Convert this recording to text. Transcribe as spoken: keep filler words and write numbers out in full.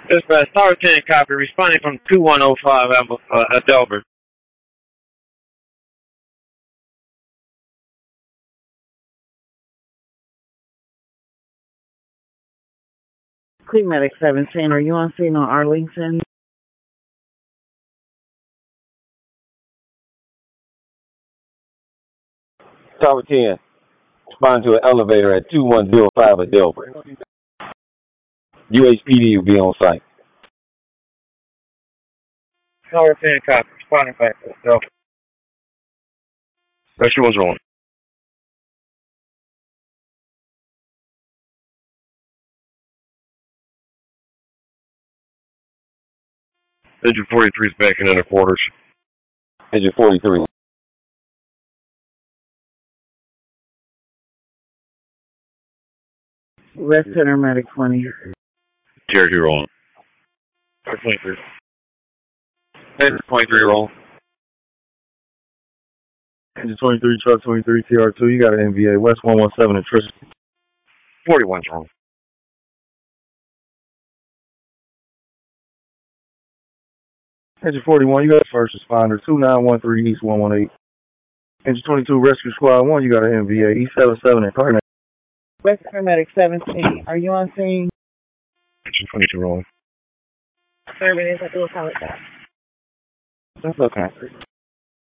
Dispatch, Tower ten copy, responding from two one oh five uh, Adelbert. Queen Medic seventeen, are you on scene on Arlington? Tower ten, respond to an elevator at two one oh five Adelbert. U H P D will be on site. Tower ten copy, responding back to Adelbert. Special one's rolling. Engine forty-three is back in inner quarters. Engine forty-three. West Center Medic twenty. Tier two rolling. twenty-three. Engine twenty-three rolling. Engine twenty-three, truck twenty-three, T R two, you got an N V A, West one one seven, attrition. forty-one's rolling. Engine forty-one, you got a first responder, two nine one three East one one eight. Engine twenty-two, Rescue Squad one, you got an N V A, E seventy-seven in Carnage. West Center Medic seventeen, are you on scene? Engine twenty-two rolling. Serving is, I do apologize. That's okay.